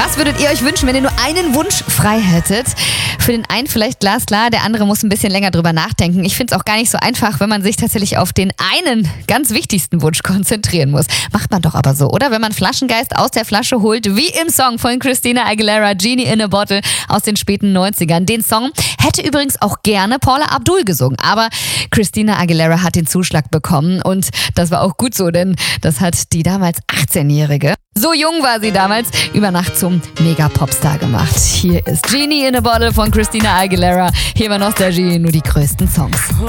Was würdet ihr euch wünschen, wenn ihr nur einen Wunsch frei hättet? Für den einen vielleicht glasklar, der andere muss ein bisschen länger drüber nachdenken. Ich finde es auch gar nicht so einfach, wenn man sich tatsächlich auf den einen ganz wichtigsten Wunsch konzentrieren muss. Macht man doch aber so, oder? Wenn man Flaschengeist aus der Flasche holt, wie im Song von Christina Aguilera, Genie in a Bottle aus den späten 90ern. Den Song hätte übrigens auch gerne Paula Abdul gesungen, aber Christina Aguilera hat den Zuschlag bekommen und das war auch gut so, denn das hat die damals 18-Jährige, so jung war sie damals, über Nacht zum Mega-Popstar gemacht. Hier ist Genie in a Bottle von Christina Aguilera. Hier bei Nostalgie nur die größten Songs.